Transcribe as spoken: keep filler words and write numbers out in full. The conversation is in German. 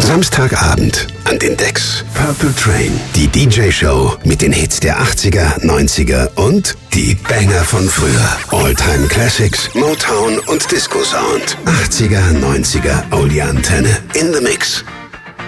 Samstagabend an den Decks. Purple Train, die D J-Show mit den Hits der achtziger, neunziger und die Banger von früher. All-Time Classics, Motown und Disco-Sound. achtziger, neunziger, Audio Antenne in the Mix.